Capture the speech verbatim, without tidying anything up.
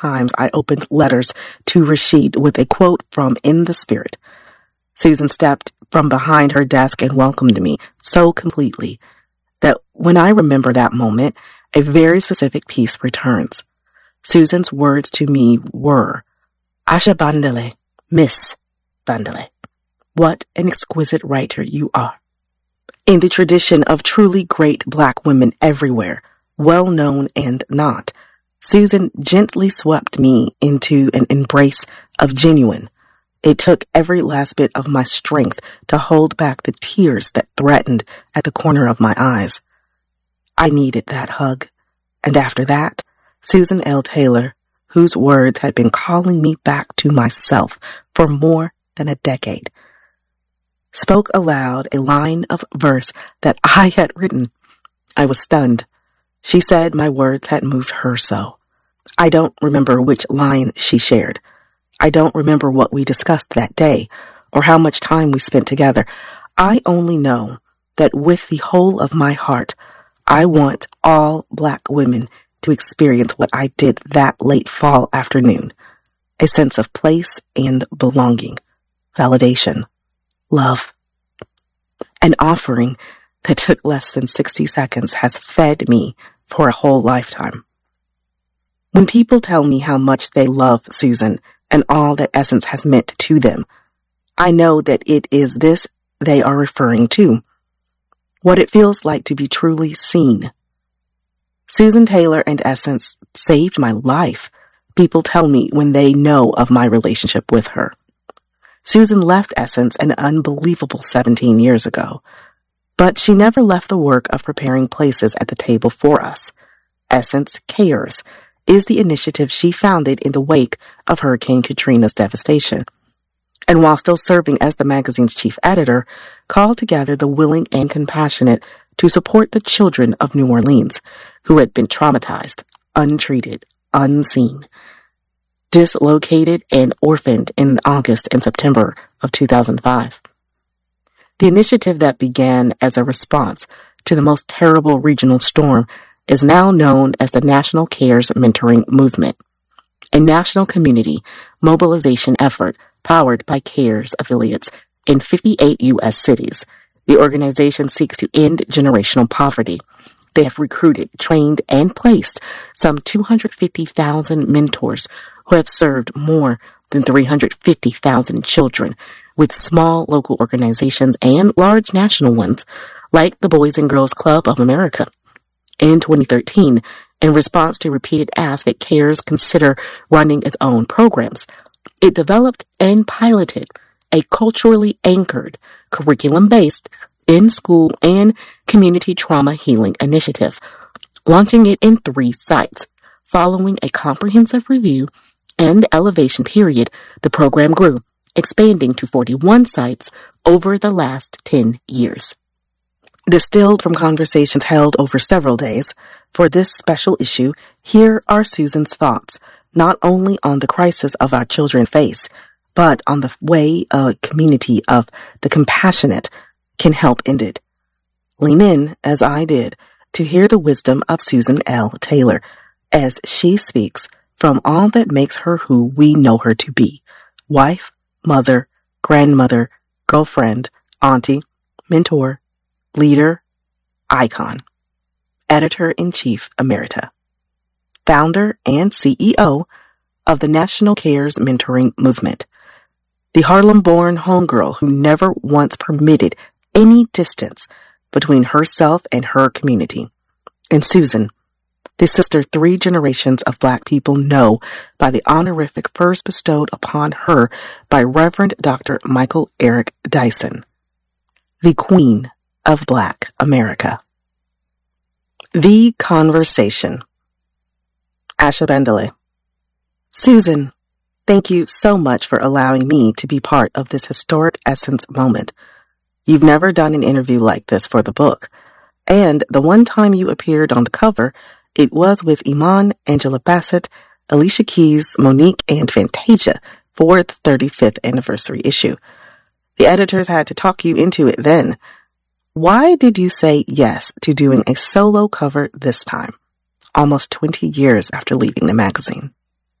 times I opened letters to Rashid with a quote from In the Spirit. Susan stepped from behind her desk and welcomed me so completely that when I remember that moment, a very specific piece returns. Susan's words to me were, Asha Bandele, Miss Bandele, what an exquisite writer you are. In the tradition of truly great Black women everywhere, well known and not, Susan gently swept me into an embrace of genuine. It took every last bit of my strength to hold back the tears that threatened at the corner of my eyes. I needed that hug. And after that, Susan L. Taylor, whose words had been calling me back to myself for more than a decade, spoke aloud a line of verse that I had written. I was stunned. She said my words had moved her so. I don't remember which line she shared. I don't remember what we discussed that day or how much time we spent together. I only know that with the whole of my heart, I want all Black women to experience what I did that late fall afternoon. A sense of place and belonging, validation, love. An offering that took less than sixty seconds has fed me for a whole lifetime. When people tell me how much they love Susan and all that Essence has meant to them, I know that it is this they are referring to. What it feels like to be truly seen. Susan Taylor and Essence saved my life. People tell me when they know of my relationship with her. Susan left Essence an unbelievable seventeen years ago, but she never left the work of preparing places at the table for us. Essence Cares is the initiative she founded in the wake of Hurricane Katrina's devastation, and while still serving as the magazine's chief editor, called together the willing and compassionate to support the children of New Orleans who had been traumatized, untreated, unseen, dislocated, and orphaned in August and September of two thousand five. The initiative that began as a response to the most terrible regional storm is now known as the National Cares Mentoring Movement, a national community mobilization effort powered by CARES affiliates in fifty-eight U S cities. The organization seeks to end generational poverty. They have recruited, trained, and placed some two hundred fifty thousand mentors who have served more than three hundred fifty thousand children with small local organizations and large national ones like the Boys and Girls Club of America. In twenty thirteen, in response to repeated asks that CARES consider running its own programs, it developed and piloted a culturally anchored, curriculum-based, in-school and community trauma healing initiative, launching it in three sites. Following a comprehensive review and elevation period, the program grew, expanding to forty-one sites over the last ten years. Distilled from conversations held over several days, for this special issue, here are Susan's thoughts, not only on the crisis of our children face, but on the way a community of the compassionate can help end it. Lean in, as I did, to hear the wisdom of Susan L. Taylor, as she speaks from all that makes her who we know her to be: wife, mother, grandmother, girlfriend, auntie, mentor, leader, icon, editor-in-chief emerita, founder and C E O of the National Cares Mentoring Movement, the Harlem-born homegirl who never once permitted any distance between herself and her community, and Susan, the sister three generations of Black people know by the honorific first bestowed upon her by Reverend Doctor Michael Eric Dyson, the Queen of Black America. The Conversation. Asha Bandele. Susan, thank you so much for allowing me to be part of this historic Essence moment. You've never done an interview like this for the book, and the one time you appeared on the cover, it was with Iman, Angela Bassett, Alicia Keys, Monique, and Fantasia for the thirty-fifth anniversary issue. The editors had to talk you into it then. Why did you say yes to doing a solo cover this time, almost twenty years after leaving the magazine?